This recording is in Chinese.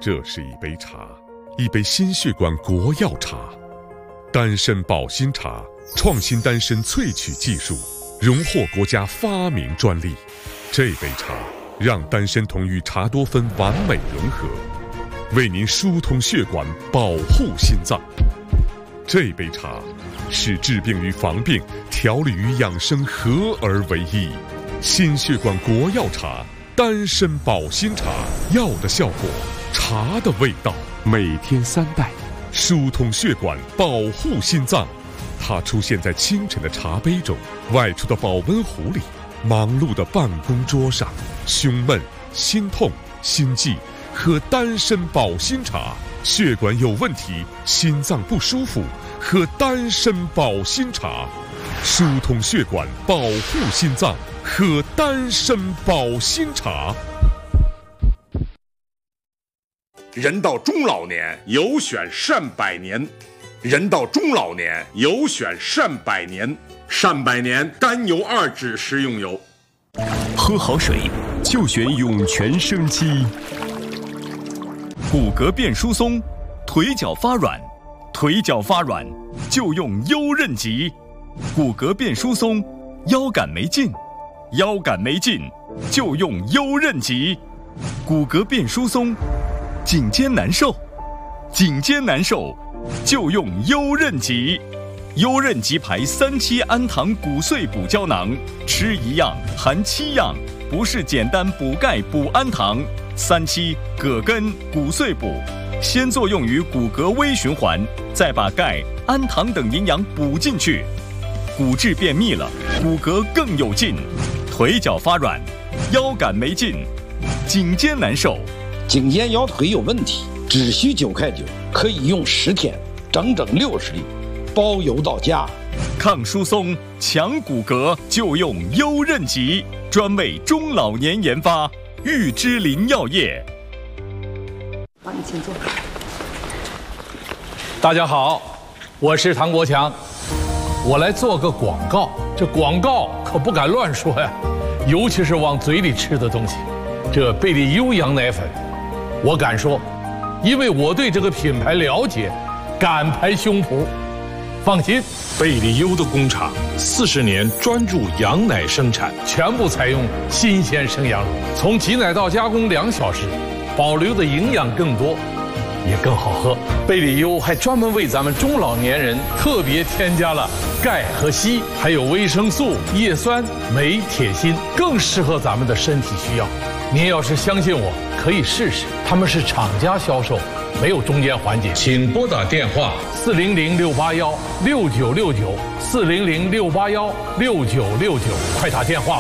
这是一杯茶，一杯心血管国药茶。丹参保心茶创新丹参萃取技术，荣获国家发明专利。这杯茶让丹参酮与茶多酚完美融合，为您疏通血管，保护心脏。这杯茶是治病与防病、调理与养生合而为一。心血管国药茶，丹参保心茶，药的效果，茶的味道。每天3袋，疏通血管，保护心脏。它出现在清晨的茶杯中，外出的保温壶里，忙碌的办公桌上。胸闷、心痛、心悸，喝丹参保心茶；血管有问题、心脏不舒服，喝丹参保心茶。疏通血管，保护心脏，喝丹参保心茶。 人到中老年，有选善百年。人到中老年，有选善百年。善百年甘油2酯食用油。 喝好水就选涌泉生机。骨骼变疏松，腿脚发软，腿脚发软就用优韧极。骨骼变疏松，腰杆没劲，腰杆没劲就用优韧极。骨骼变疏松，颈肩难受，颈肩难受就用优韧极。优韧极牌3期氨糖骨碎补胶囊，吃1样含7样，不是简单补钙补氨糖。3期葛根骨碎补，先作用于骨骼微循环，再把钙、氨糖等营养补进去，骨质变密了，骨骼更有劲。腿脚发软，腰杆没劲，颈肩难受， 颈肩腰腿有问题，只需9块9，可以用10天，整整60粒，包邮到家。 抗疏松、强骨骼就用优韧极，专为中老年研发，玉芝林药业。 好，你请坐。 大家好，我是唐国强，我来做个广告。这广告可不敢乱说呀，尤其是往嘴里吃的东西。这贝利优羊奶粉，我敢说，因为我对这个品牌了解，敢拍胸脯。放心， 贝利优的工厂40年专注羊奶生产， 全部采用新鲜生羊乳，从挤奶到加工2小时，保留的营养更多，也更好喝。贝利优还专门为咱们中老年人特别添加了钙和硒，还有维生素、叶酸、镁、铁、锌，更适合咱们的身体需要。您要是相信我，可以试试，他们是厂家销售，没有中间环节。 请拨打电话 400-681-6969，400-681-6969，快打电话。